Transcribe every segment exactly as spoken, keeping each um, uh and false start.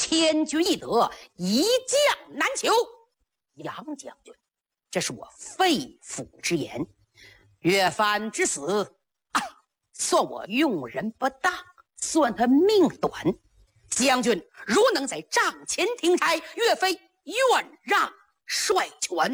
天君易得，一将难求。杨将军，这是我肺腑之言。岳帆之死，啊，算我用人不当，算他命短。将军如能在帐前停差，岳飞愿让帅权。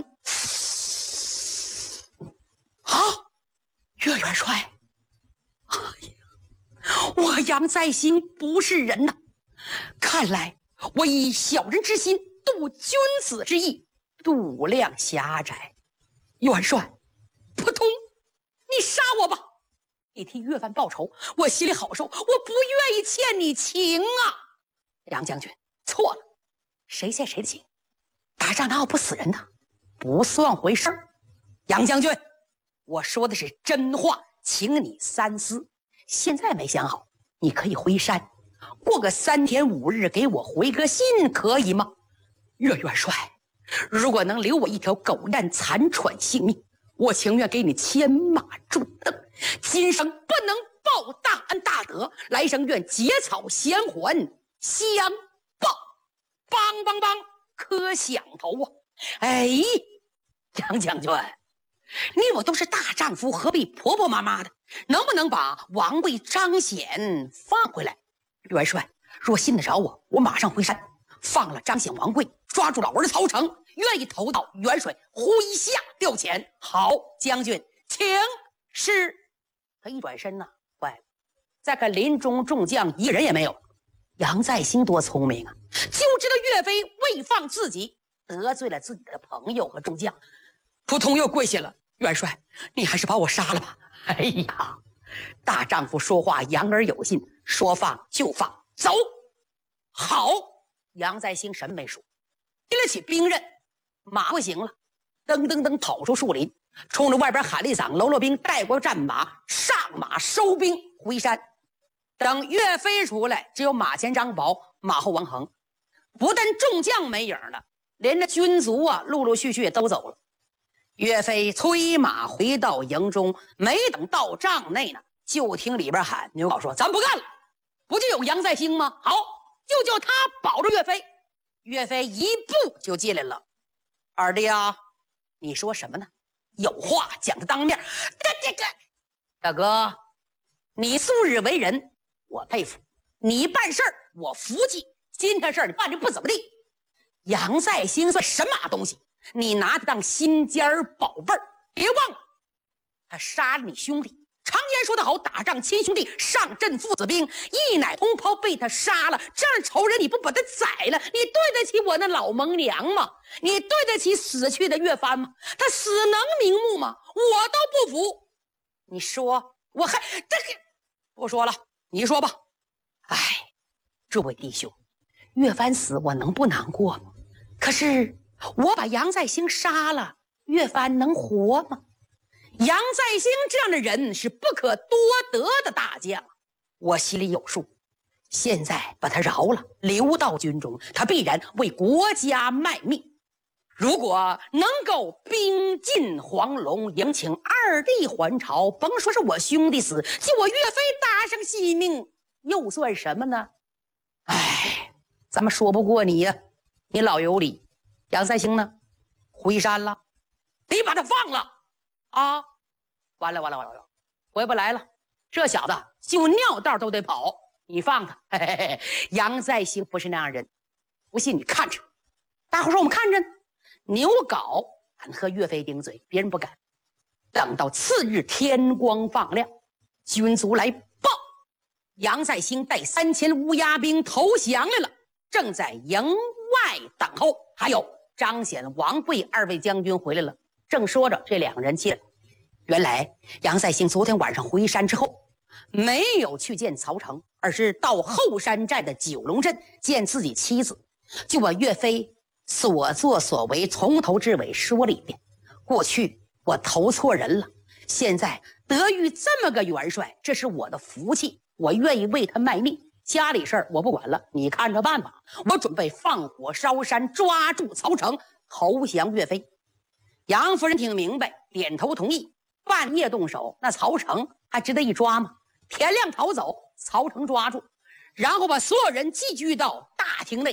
好，岳元帅，哎呀，我杨再兴不是人呐！看来我以小人之心度君子之意，度量狭窄。元帅，扑通，你杀我吧！你替岳帆报仇，我心里好受，我不愿意欠你情啊！杨将军错了，谁欠谁的情？打仗哪有不死人的？不算回事儿。杨将军，我说的是真话，请你三思。现在没想好，你可以回山，过个三天五日给我回个信，可以吗？岳元帅，如果能留我一条狗蛋残喘性命，我情愿给你牵马助蹬。今生不能报大恩大德，来生愿结草衔环相报。梆梆梆，磕响头啊！哎，杨将军，你我都是大丈夫，何必婆婆妈妈的？能不能把王贵、张显放回来？元帅，若信得着我，我马上回山，放了张显、王贵，抓住老儿子曹成，愿意投到元帅麾下调遣。好，将军，请示。他一转身呢，坏了，再看林中众将一个人也没有。杨再兴多聪明啊，就知道岳飞未放自己，得罪了自己的朋友和众将，扑通又跪下了。元帅，你还是把我杀了吧！哎呀，大丈夫说话言而有信，说放就放，走。好，杨再兴什么没说，提了起兵刃，马不行了，噔噔噔跑出树林，冲着外边喊了一嗓：喽啰兵，带过战马，上马收兵回山。等岳飞出来，只有马前张宝，马后王恒。不但众将没影了，连着军卒啊，陆陆续续都走了。岳飞催马回到营中，没等到帐内呢，就听里边喊牛皋说：“咱不干了，不就有杨再兴吗？好，就叫他保着岳飞。”岳飞一步就进来了：“二弟啊，你说什么呢？有话讲的当面。大哥，你素日为人，我佩服；你办事儿，我服气。今天事儿你办的不怎么地。杨再兴算什么东西？你拿他当心尖宝贝儿，别忘了，他杀了你兄弟。常言说得好，打仗亲兄弟，上阵父子兵。一奶同胞被他杀了，这样仇人你不把他宰了，你对得起我那老盟娘吗？你对得起死去的岳帆吗？他死能瞑目吗？我都不服。你说我还这个不说了，你说吧。哎，诸位弟兄，岳帆死我能不难过吗？可是我把杨再兴杀了，岳帆能活吗？杨再兴这样的人是不可多得的大将，我心里有数。现在把他饶了，留到军中，他必然为国家卖命。如果能够兵进黄龙，迎请二弟还朝，甭说是我兄弟死，就我岳飞搭上性命，又算什么呢？哎，咱们说不过你呀，你老有理。杨再兴呢？回山了，你把他放了啊！完了完了完了完了，回不来了。这小子就尿道都得跑，你放他。嘿嘿嘿，杨再兴不是那样人，不信你看着。大伙说我们看着呢。牛皋敢和岳飞顶嘴，别人不敢。等到次日天光放亮，军卒来报，杨再兴带三千乌鸦兵投降来了，正在营外等候。还有张显、王贵二位将军回来了。正说着，这两个人进来。原来杨再兴昨天晚上回山之后，没有去见曹成，而是到后山寨的九龙镇见自己妻子，就把岳飞所作所为从头至尾说了一遍。过去我投错人了，现在得遇这么个元帅，这是我的福气，我愿意为他卖命。家里事儿我不管了，你看着办吧。我准备放火烧山，抓住曹成，投降岳飞。杨夫人听明白，点头同意。半夜动手，那曹成还值得一抓吗？天亮逃走，曹成抓住，然后把所有人寄居到大厅内。